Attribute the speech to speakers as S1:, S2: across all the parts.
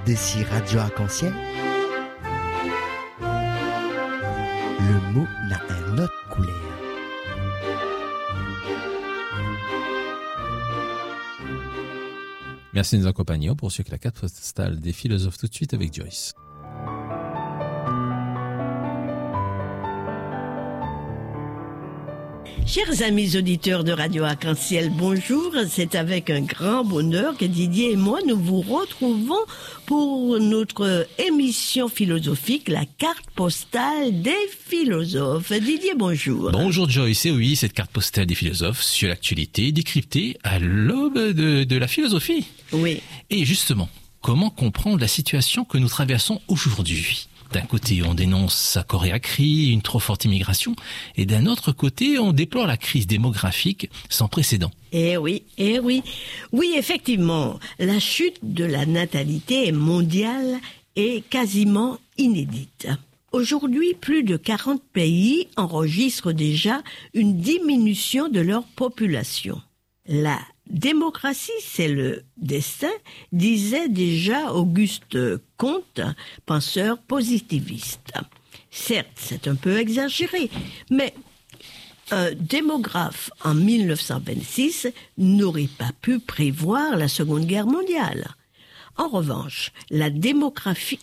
S1: D'ici Radio Arc-en-Ciel, le mot n'a un autre couleur.
S2: Merci de nous accompagner. On poursuit avec la carte postale des philosophes tout de suite avec Joyce.
S3: Chers amis auditeurs de Radio Arc-en-Ciel, bonjour. C'est avec un grand bonheur que Didier et moi nous vous retrouvons pour notre émission philosophique, la carte postale des philosophes. Didier, bonjour.
S2: Bonjour Joyce. Et oui, cette carte postale des philosophes sur l'actualité décryptée à l'aube de la philosophie.
S3: Oui.
S2: Et justement, comment comprendre la situation que nous traversons aujourd'hui ? D'un côté, on dénonce à cor et à cri une trop forte immigration, et d'un autre côté, on déplore la crise démographique sans précédent.
S3: Eh oui. Oui, effectivement, la chute de la natalité mondiale est quasiment inédite. Aujourd'hui, plus de 40 pays enregistrent déjà une diminution de leur population. La démocratie, c'est le destin, disait déjà Auguste Comte, penseur positiviste. Certes, c'est un peu exagéré, mais un démographe en 1926 n'aurait pas pu prévoir la Seconde Guerre mondiale. En revanche, la démographie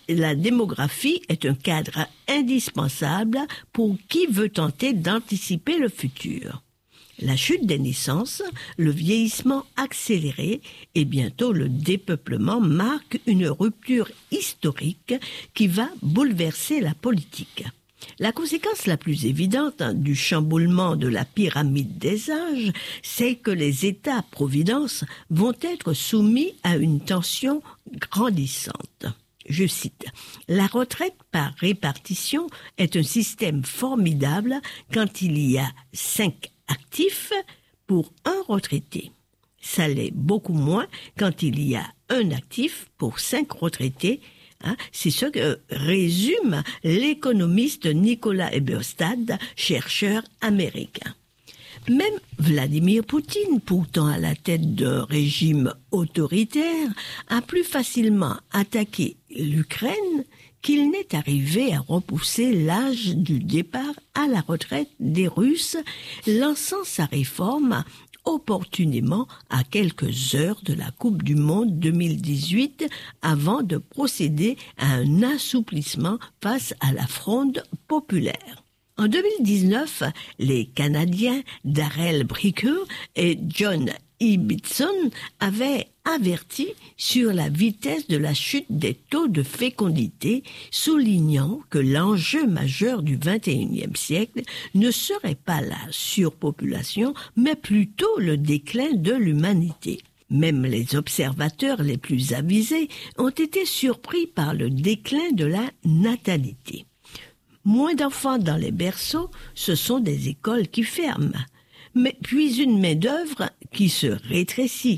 S3: est un cadre indispensable pour qui veut tenter d'anticiper le futur. La chute des naissances, le vieillissement accéléré et bientôt le dépeuplement marquent une rupture historique qui va bouleverser la politique. La conséquence la plus évidente du chamboulement de la pyramide des âges, c'est que les États-providence vont être soumis à une tension grandissante. Je cite, « La retraite par répartition est un système formidable quand il y a 5 actifs pour un retraité. Ça l'est beaucoup moins quand il y a un actif pour 5 retraités. » C'est ce que résume l'économiste Nicolas Eberstadt, chercheur américain. Même Vladimir Poutine, pourtant à la tête d'un régime autoritaire, a plus facilement attaqué l'Ukraine qu'il n'est arrivé à repousser l'âge du départ à la retraite des Russes, lançant sa réforme opportunément à quelques heures de la Coupe du Monde 2018 avant de procéder à un assouplissement face à la fronde populaire. En 2019, les Canadiens Darrell Bricker et John Ibbitson avaient averti sur la vitesse de la chute des taux de fécondité, soulignant que l'enjeu majeur du XXIe siècle ne serait pas la surpopulation, mais plutôt le déclin de l'humanité. Même les observateurs les plus avisés ont été surpris par le déclin de la natalité. Moins d'enfants dans les berceaux, ce sont des écoles qui ferment, mais puis une main-d'œuvre qui se rétrécit.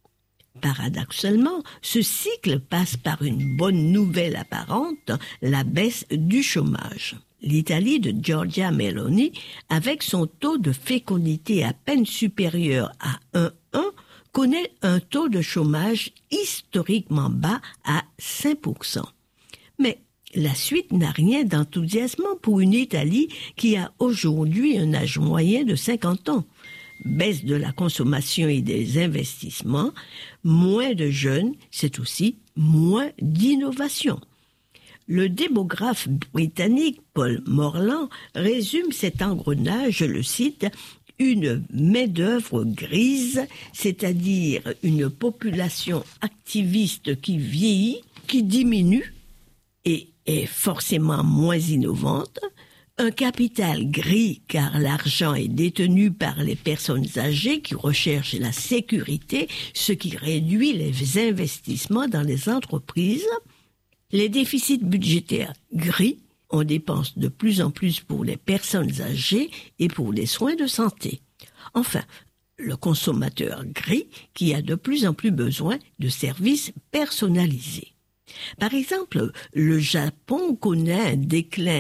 S3: Paradoxalement, ce cycle passe par une bonne nouvelle apparente, la baisse du chômage. L'Italie de Giorgia Meloni, avec son taux de fécondité à peine supérieur à 1,1, connaît un taux de chômage historiquement bas à 5%. Mais la suite n'a rien d'enthousiasmant pour une Italie qui a aujourd'hui un âge moyen de 50 ans. Baisse de la consommation et des investissements, moins de jeunes, c'est aussi moins d'innovation. Le démographe britannique Paul Morland résume cet engrenage, je le cite, « une main-d'œuvre grise, c'est-à-dire une population activiste qui vieillit, qui diminue et est forcément moins innovante, un capital gris car l'argent est détenu par les personnes âgées qui recherchent la sécurité, ce qui réduit les investissements dans les entreprises, les déficits budgétaires gris, on dépense de plus en plus pour les personnes âgées et pour les soins de santé. Enfin, le consommateur gris qui a de plus en plus besoin de services personnalisés. Par exemple, le Japon connaît un déclin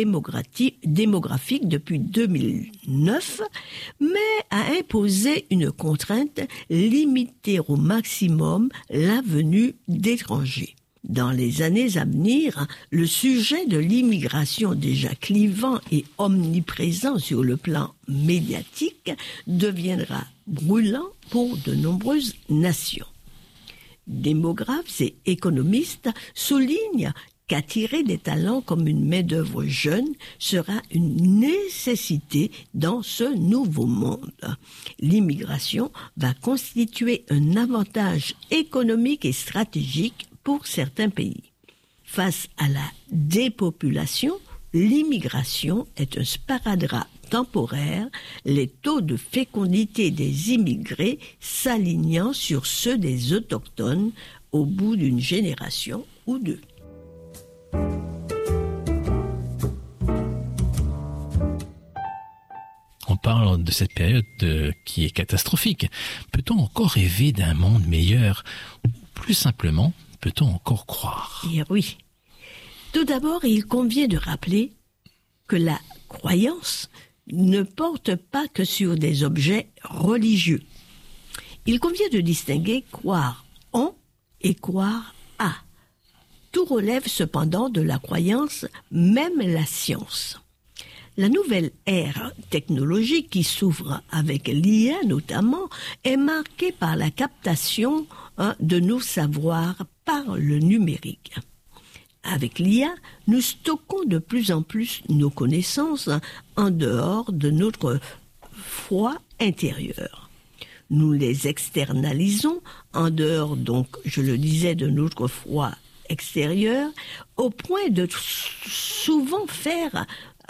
S3: démographique depuis 2009, mais a imposé une contrainte, limiter au maximum la venue d'étrangers. Dans les années à venir, le sujet de l'immigration déjà clivant et omniprésent sur le plan médiatique deviendra brûlant pour de nombreuses nations. Démographes et économistes soulignent qu'attirer des talents comme une main-d'œuvre jeune sera une nécessité dans ce nouveau monde. L'immigration va constituer un avantage économique et stratégique pour certains pays. Face à la dépopulation, l'immigration est un sparadrap temporaire, les taux de fécondité des immigrés s'alignant sur ceux des autochtones au bout d'une génération ou deux.
S2: On parle de cette période qui est catastrophique. Peut-on encore rêver d'un monde meilleur? Plus simplement, peut-on encore croire?
S3: Eh oui. Tout d'abord, il convient de rappeler que la croyance ne porte pas que sur des objets religieux. Il convient de distinguer croire en et croire à. Tout relève cependant de la croyance, même la science. La nouvelle ère technologique qui s'ouvre avec l'IA notamment est marquée par la captation de nos savoirs par le numérique. Avec l'IA, nous stockons de plus en plus nos connaissances en dehors de notre foi intérieure. Nous les externalisons en dehors, donc, je le disais, de notre foi extérieure, au point de souvent faire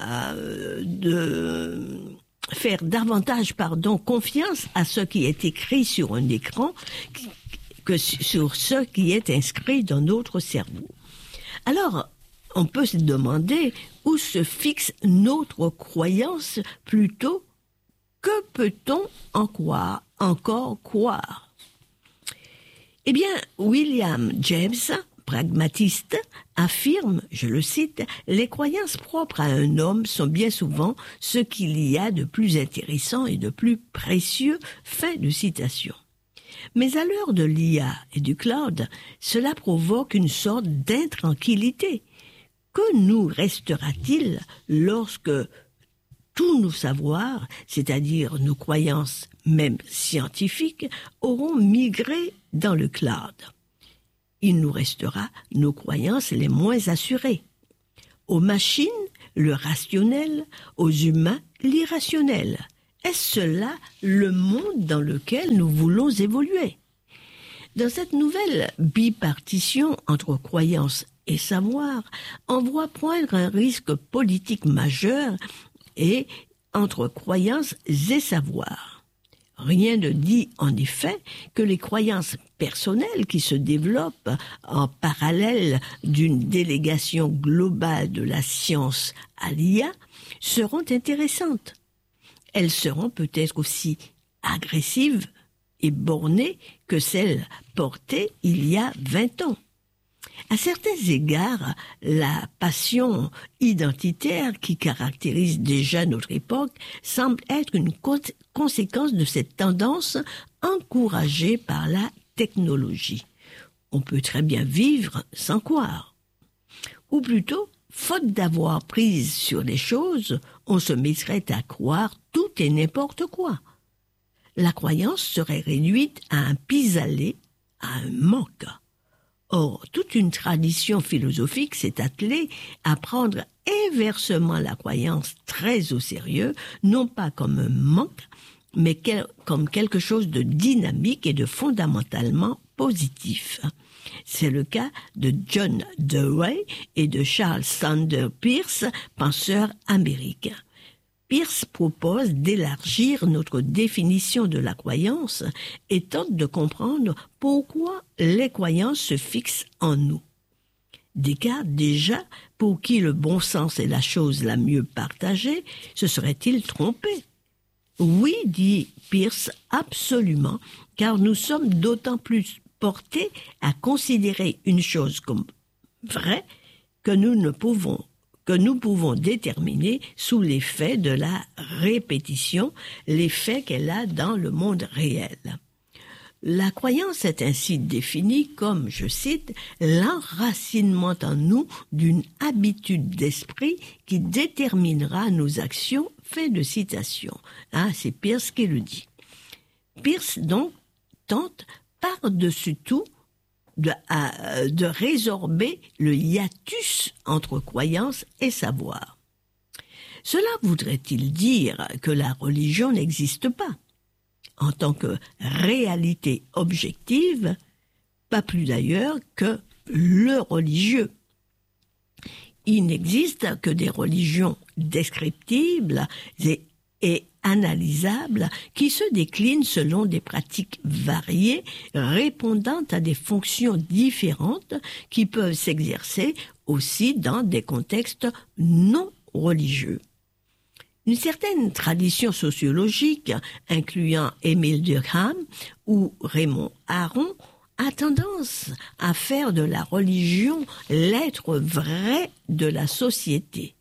S3: davantage confiance à ce qui est écrit sur un écran que sur ce qui est inscrit dans notre cerveau. Alors, on peut se demander où se fixe notre croyance plutôt que peut-on encore croire? Eh bien, William James, pragmatiste, affirme, je le cite, « Les croyances propres à un homme sont bien souvent ce qu'il y a de plus intéressant et de plus précieux. » Fin de citation. Mais à l'heure de l'IA et du cloud, cela provoque une sorte d'intranquillité. Que nous restera-t-il lorsque tous nos savoirs, c'est-à-dire nos croyances, même scientifiques, auront migré dans le cloud? Il nous restera nos croyances les moins assurées. Aux machines, le rationnel, aux humains, l'irrationnel. Est-ce cela le monde dans lequel nous voulons évoluer? Dans cette nouvelle bipartition entre croyances et savoir, on voit poindre un risque politique majeur et entre croyances et savoir. Rien ne dit en effet que les croyances personnelles qui se développent en parallèle d'une délégation globale de la science à l'IA seront intéressantes. Elles seront peut-être aussi agressives et bornées que celles portées il y a 20 ans. À certains égards, la passion identitaire qui caractérise déjà notre époque semble être une conséquence de cette tendance encouragée par la technologie. On peut très bien vivre sans croire. Ou plutôt, faute d'avoir prise sur les choses, on se mettrait à croire tout et n'importe quoi. La croyance serait réduite à un pis-aller, à un manque. Or, toute une tradition philosophique s'est attelée à prendre inversement la croyance très au sérieux, non pas comme un manque, mais comme quelque chose de dynamique et de fondamentalement positif. C'est le cas de John Dewey et de Charles Sanders Peirce, penseurs américains. Peirce propose d'élargir notre définition de la croyance et tente de comprendre pourquoi les croyances se fixent en nous. Descartes, déjà, pour qui le bon sens est la chose la mieux partagée, se serait-il trompé? Oui, dit Peirce, absolument, car nous sommes d'autant plus portés à considérer une chose comme vraie que nous pouvons déterminer sous l'effet de la répétition, l'effet qu'elle a dans le monde réel. La croyance est ainsi définie comme, je cite, l'enracinement en nous d'une habitude d'esprit qui déterminera nos actions. Fin de citation. C'est Peirce qui le dit. Peirce, donc, tente par-dessus tout de résorber le hiatus entre croyance et savoir. Cela voudrait-il dire que la religion n'existe pas en tant que réalité objective, pas plus d'ailleurs que le religieux. Il n'existe que des religions descriptibles et analysables qui se déclinent selon des pratiques variées répondant à des fonctions différentes qui peuvent s'exercer aussi dans des contextes non religieux. Une certaine tradition sociologique, incluant Émile Durkheim ou Raymond Aron, a tendance à faire de la religion l'être vrai de la société.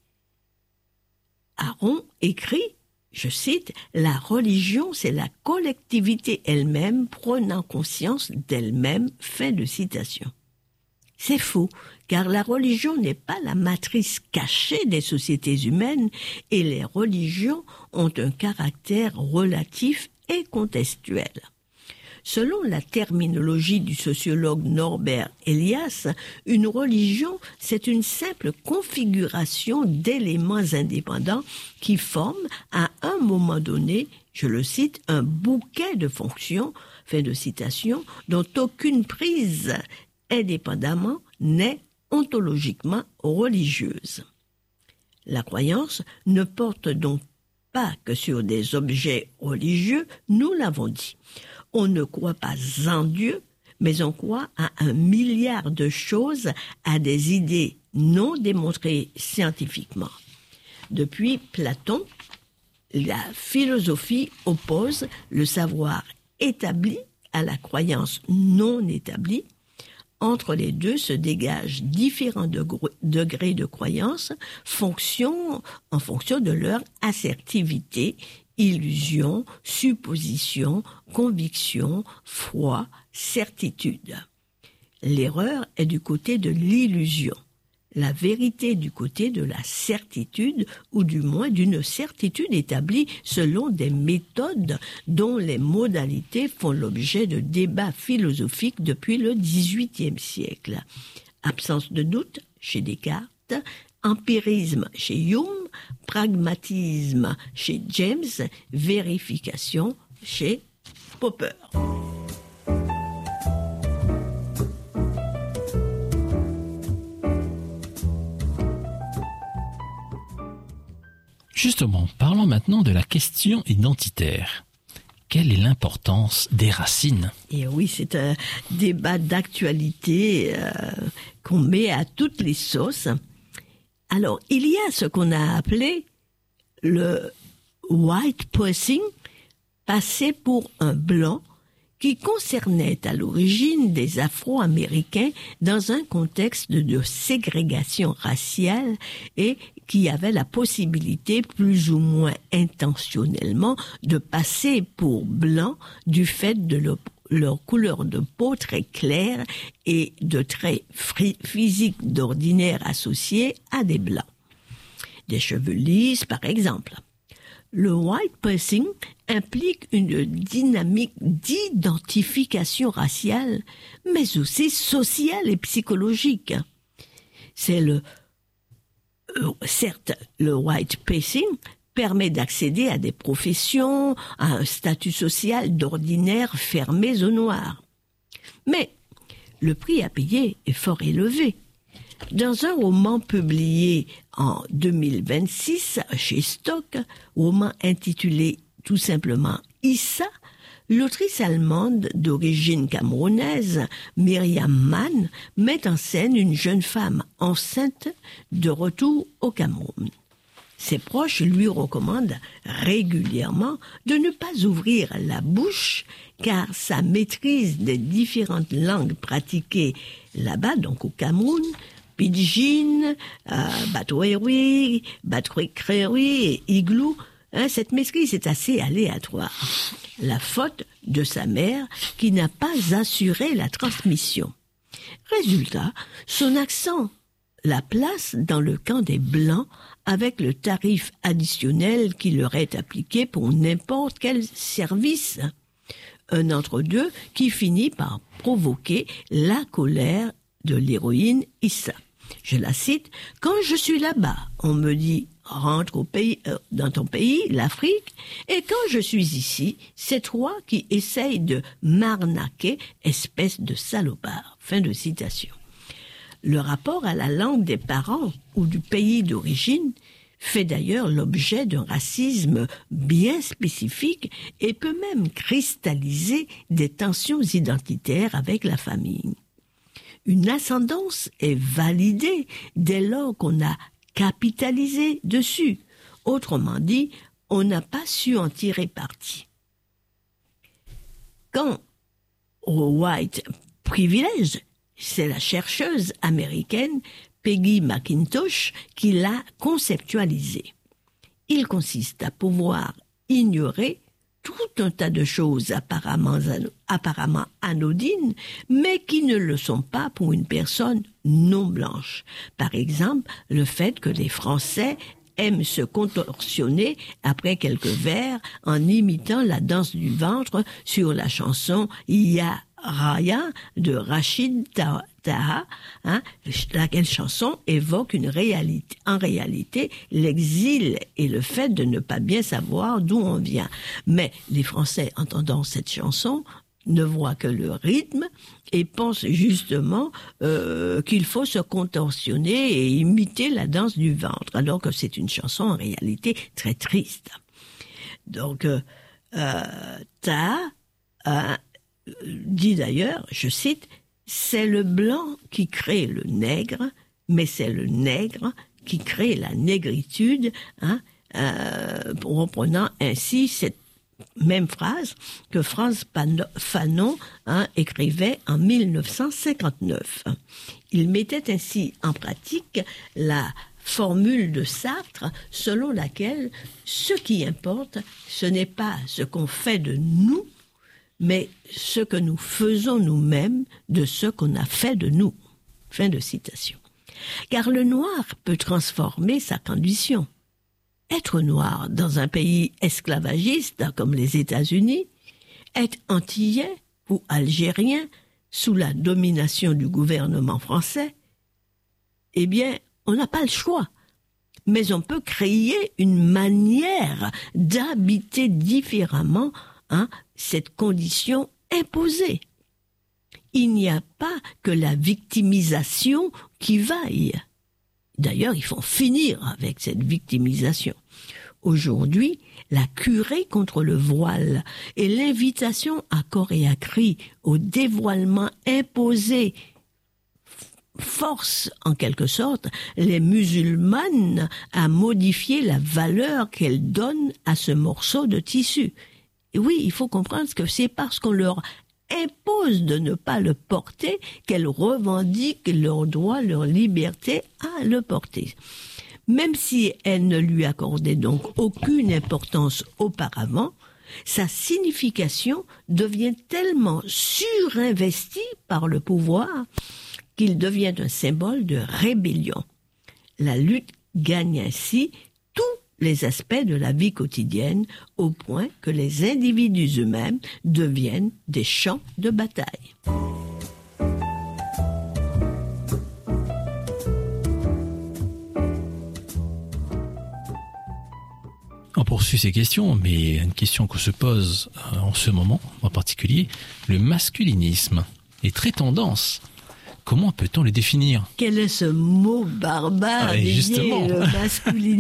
S3: Aron écrit, je cite, « La religion, c'est la collectivité elle-même prenant conscience d'elle-même. » Fin de citation. C'est faux, car la religion n'est pas la matrice cachée des sociétés humaines et les religions ont un caractère relatif et contextuel. Selon la terminologie du sociologue Norbert Elias, une religion, c'est une simple configuration d'éléments indépendants qui forment à un moment donné, je le cite, un bouquet de fonctions, fin de citation, dont aucune prise indépendamment n'est ontologiquement religieuse. La croyance ne porte donc pas que sur des objets religieux, nous l'avons dit. On ne croit pas en Dieu, mais on croit à 1 milliard de choses, à des idées non démontrées scientifiquement. Depuis Platon, la philosophie oppose le savoir établi à la croyance non établie. Entre les deux se dégagent différents degrés de croyance en fonction de leur assertivité, illusion, supposition, conviction, foi, certitude. L'erreur est du côté de l'illusion, la vérité du côté de la certitude, ou du moins d'une certitude établie selon des méthodes dont les modalités font l'objet de débats philosophiques depuis le XVIIIe siècle. Absence de doute chez Descartes, empirisme chez Hume, pragmatisme chez James, vérification chez Popper.
S2: Justement, parlons maintenant de la question identitaire. Quelle est l'importance des racines ?
S3: Et oui, c'est un débat d'actualité qu'on met à toutes les sauces. Alors, il y a ce qu'on a appelé le white passing, passer pour un blanc, qui concernait à l'origine des Afro-Américains dans un contexte de ségrégation raciale et qui avait la possibilité, plus ou moins intentionnellement, de passer pour blancs du fait de leur couleur de peau très claire et de traits physiques d'ordinaire associés à des blancs. Des cheveux lisses, par exemple. Le white passing implique une dynamique d'identification raciale, mais aussi sociale et psychologique. Certes, le white passing permet d'accéder à des professions, à un statut social d'ordinaire fermés au noir. Mais le prix à payer est fort élevé. Dans un roman publié en 2026 chez Stock, roman intitulé tout simplement Issa, l'autrice allemande d'origine camerounaise, Myriam Mann, met en scène une jeune femme enceinte de retour au Cameroun. Ses proches lui recommandent régulièrement de ne pas ouvrir la bouche car sa maîtrise des différentes langues pratiquées là-bas, donc au Cameroun, Pidgin, Batoueroui, Batouekreoui et Igloo, cette maîtrise est assez aléatoire. La faute de sa mère qui n'a pas assuré la transmission. Résultat, son accent la place dans le camp des Blancs avec le tarif additionnel qui leur est appliqué pour n'importe quel service. Un entre-deux qui finit par provoquer la colère de l'héroïne Issa. Je la cite, « Quand je suis là-bas, on me dit « rentre au pays, dans ton pays, l'Afrique », et quand je suis ici, c'est toi qui essayes de m'arnaquer, espèce de salopard. » Fin de citation. Le rapport à la langue des parents ou du pays d'origine fait d'ailleurs l'objet d'un racisme bien spécifique et peut même cristalliser des tensions identitaires avec la famille. Une ascendance est validée dès lors qu'on a capitalisé dessus. Autrement dit, on n'a pas su en tirer parti. Quant au white privilege, c'est la chercheuse américaine Peggy McIntosh qui l'a conceptualisé. Il consiste à pouvoir ignorer tout un tas de choses apparemment anodines, mais qui ne le sont pas pour une personne non blanche. Par exemple, le fait que les Français aiment se contorsionner après quelques vers en imitant la danse du ventre sur la chanson Ya Raya de Rachid Taha, laquelle chanson évoque en réalité l'exil et le fait de ne pas bien savoir d'où on vient. Mais les Français, entendant cette chanson, ne voient que le rythme et pensent justement qu'il faut se contorsionner et imiter la danse du ventre, alors que c'est une chanson en réalité très triste. Donc, Taha dit d'ailleurs, je cite, « C'est le blanc qui crée le nègre, mais c'est le nègre qui crée la négritude », reprenant ainsi cette même phrase que Frantz Fanon écrivait en 1959. Il mettait ainsi en pratique la formule de Sartre selon laquelle ce qui importe, ce n'est pas ce qu'on fait de nous, mais ce que nous faisons nous-mêmes de ce qu'on a fait de nous. Fin de citation. Car le noir peut transformer sa condition. Être noir dans un pays esclavagiste comme les États-Unis, être antillais ou algérien sous la domination du gouvernement français, eh bien, on n'a pas le choix. Mais on peut créer une manière d'habiter différemment cette condition imposée. Il n'y a pas que la victimisation qui vaille. D'ailleurs, il faut finir avec cette victimisation. Aujourd'hui, la curée contre le voile et l'invitation à corps et à cri au dévoilement imposé force, en quelque sorte, les musulmanes à modifier la valeur qu'elles donnent à ce morceau de tissu. Et oui, il faut comprendre que c'est parce qu'on leur impose de ne pas le porter qu'elles revendiquent leur droit, leur liberté à le porter. Même si elles ne lui accordaient donc aucune importance auparavant, sa signification devient tellement surinvestie par le pouvoir qu'il devient un symbole de rébellion. La lutte gagne ainsi tous les aspects de la vie quotidienne au point que les individus eux-mêmes deviennent des champs de bataille.
S2: On poursuit ces questions, mais une question que se pose en ce moment, en particulier, le masculinisme est très tendance. Comment peut-on le définir ?
S3: Quel est ce mot barbare dédié le masculinisme ?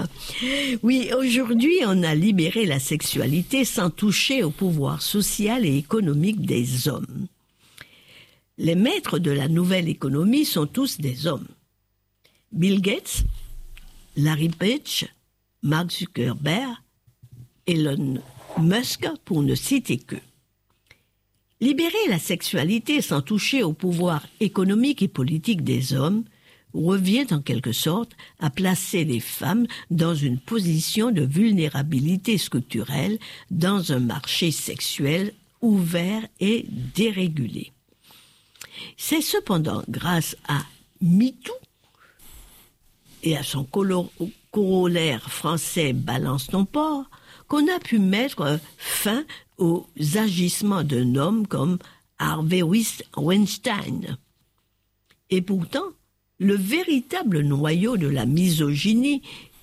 S3: Oui, aujourd'hui, on a libéré la sexualité sans toucher au pouvoir social et économique des hommes. Les maîtres de la nouvelle économie sont tous des hommes. Bill Gates, Larry Page, Mark Zuckerberg, Elon Musk, pour ne citer qu'eux. Libérer la sexualité sans toucher au pouvoir économique et politique des hommes revient en quelque sorte à placer les femmes dans une position de vulnérabilité structurelle dans un marché sexuel ouvert et dérégulé. C'est cependant grâce à MeToo et à son corollaire français Balance ton porc qu'on a pu mettre fin aux agissements d'un homme comme Harvey Weinstein. Et pourtant, le véritable noyau de la misogynie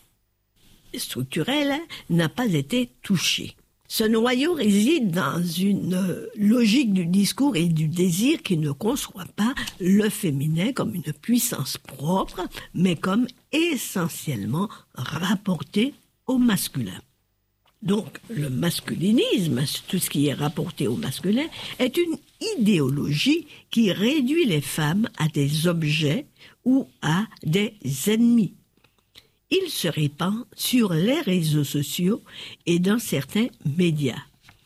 S3: structurelle n'a pas été touché. Ce noyau réside dans une logique du discours et du désir qui ne conçoit pas le féminin comme une puissance propre, mais comme essentiellement rapporté au masculin. Donc, le masculinisme, tout ce qui est rapporté au masculin, est une idéologie qui réduit les femmes à des objets ou à des ennemis. Il se répand sur les réseaux sociaux et dans certains médias.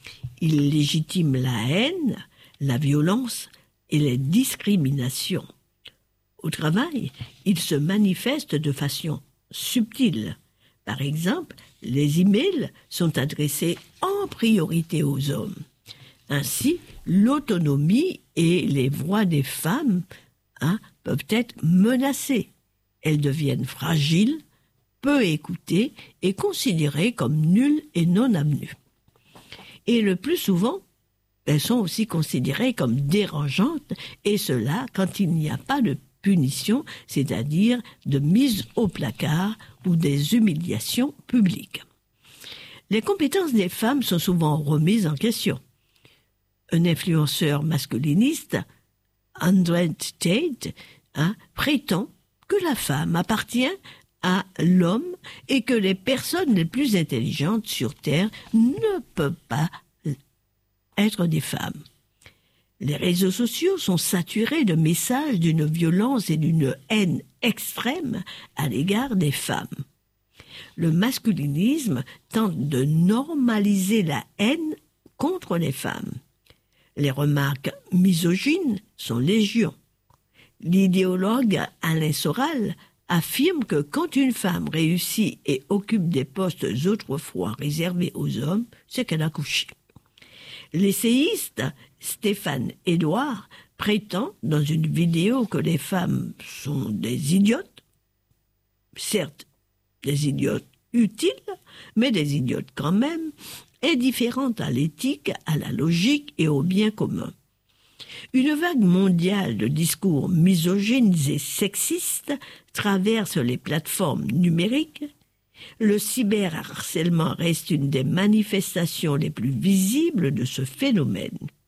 S3: Il légitime la haine, la violence et les discriminations. Au travail, il se manifeste de façon subtile. Par exemple, les emails sont adressés en priorité aux hommes. Ainsi, l'autonomie et les voix des femmes peuvent être menacées. Elles deviennent fragiles, peu écoutées et considérées comme nulles et non avenues. Et le plus souvent, elles sont aussi considérées comme dérangeantes, et cela quand il n'y a pas de punition, c'est-à-dire de mise au placard ou des humiliations publiques. Les compétences des femmes sont souvent remises en question. Un influenceur masculiniste, Andrew Tate, prétend que la femme appartient à l'homme et que les personnes les plus intelligentes sur Terre ne peuvent pas être des femmes. Les réseaux sociaux sont saturés de messages d'une violence et d'une haine extrême à l'égard des femmes. Le masculinisme tente de normaliser la haine contre les femmes. Les remarques misogynes sont légion. L'idéologue Alain Soral affirme que quand une femme réussit et occupe des postes autrefois réservés aux hommes, c'est qu'elle a couché. L'essayiste Stéphane Édouard prétend dans une vidéo que les femmes sont des idiotes, certes des idiotes utiles, mais des idiotes quand même, indifférentes à l'éthique, à la logique et au bien commun. Une vague mondiale de discours misogynes et sexistes traverse les plateformes numériques. Le cyberharcèlement reste une des manifestations les plus visibles de ce phénomène.